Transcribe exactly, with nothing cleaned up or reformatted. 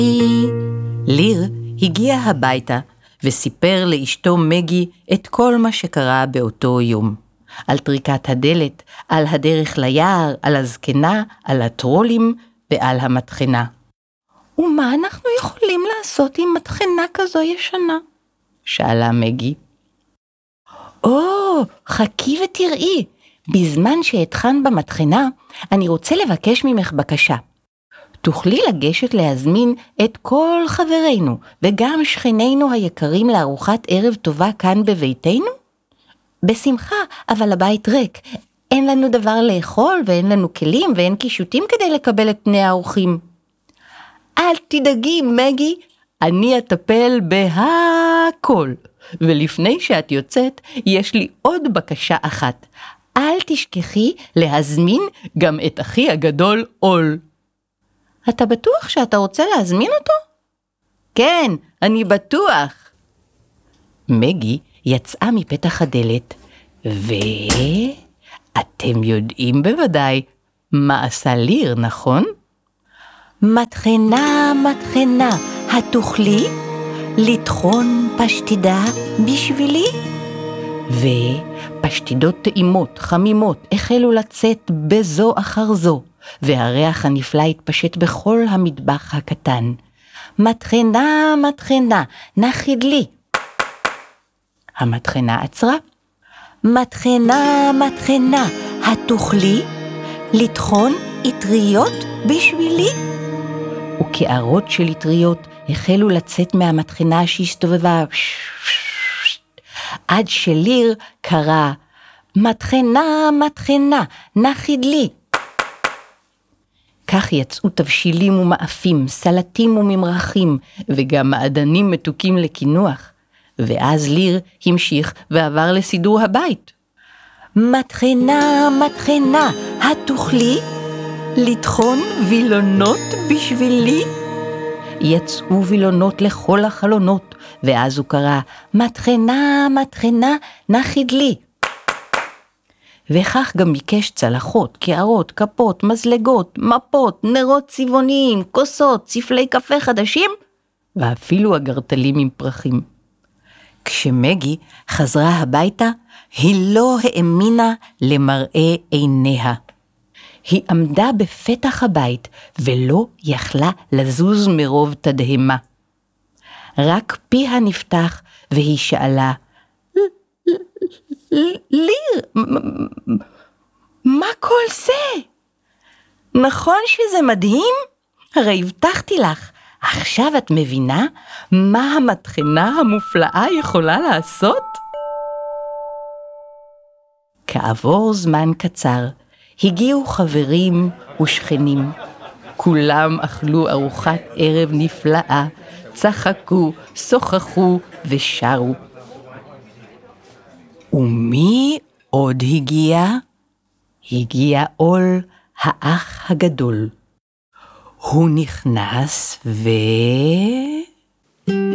ליר הגיע הביתה וסיפר לאשתו מגי את כל מה שקרה באותו יום. על טריקת הדלת, על הדרך ליער, על הזקנה, על הטרולים ועל המטחנה. ומה אנחנו יכולים לעשות עם מטחנה כזו ישנה? שאלה מגי. או, חכי ותראי, בזמן שהתחן במטחנה, אני רוצה לבקש ממך בקשה. תוכלי לגשת להזמין את כל חברינו וגם שכנינו היקרים לארוחת ערב טובה כאן בביתנו? בשמחה, אבל הבית ריק. אין לנו דבר לאכול ואין לנו כלים ואין קישוטים כדי לקבל את פני האורחים. אל תדאגי, מגי, אני אטפל בהכל. ולפני שאת יוצאת, יש לי עוד בקשה אחת. אל תשכחי להזמין גם את אחי הגדול אול. אתה בטוח שאתה רוצה להזמין אותו? כן, אני בטוח. מגי יצאה מפתח הדלת, ואתם יודעים בוודאי מה עשה ליר, נכון? מטחנה, מטחנה, התוכלי לטחון פשטידה בשבילי? ופשטידות טעימות, חמימות, החלו לצאת בזו אחר זו, והריח הנפלא התפשט בכל המטבח הקטן. מטחנה, מטחנה, נחד לי. המטחנה עצרה. מטחנה, מטחנה, התוכלי לטחון אטריות בשבילי? וקערות של אטריות החלו לצאת מהמטחנה שהסתובבה, עד שליר קרא, מטחנה, מטחנה, נחד לי. כך יצאו תבשילים ומאפים, סלטים וממרחים, וגם מעדנים מתוקים לקינוח. ואז ליר המשיך ועבר לסידור הבית. מטחנה, מטחנה, התוכלי לטחון וילונות בשבילי? יצאו וילונות לכל החלונות, ואז הוא קרא, מטחנה, מטחנה, נחד לי. וכך גם ביקש צלחות, קערות, כפות, מזלגות, מפות, נרות צבעוניים, כוסות, ספלי קפה חדשים, ואפילו אגרטלים עם פרחים. כשמגי חזרה הביתה, היא לא האמינה למראה עיניה. היא עמדה בפתח הבית ולא יכלה לזוז מרוב תדהמה. רק פיה נפתח והיא שאלה, ליר, מה כל זה? נכון שזה מדהים? הרי הבטחתי לך. עכשיו את מבינה מה המטחנה המופלאה יכולה לעשות? כעבור זמן קצר, הגיעו חברים ושכנים. כולם אכלו ארוחת ערב נפלאה, צחקו, שוחחו ושרו. ומי עוד הגיע? הגיע אול, האח הגדול. הוא נכנס ו...